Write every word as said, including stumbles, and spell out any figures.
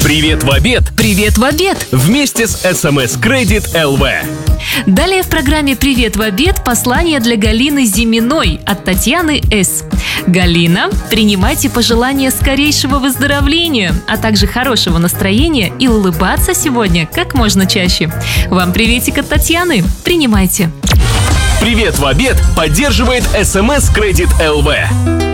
Привет в обед! Привет в обед! Вместе с эс эм эс Credit эл ви. Далее в программе «Привет в обед» послание для Галины Зиминой от Татьяны С. Галина, принимайте пожелания скорейшего выздоровления, а также хорошего настроения и улыбаться сегодня как можно чаще. Вам приветик от Татьяны. Принимайте. Привет в обед поддерживает эс эм эс Credit эл ви.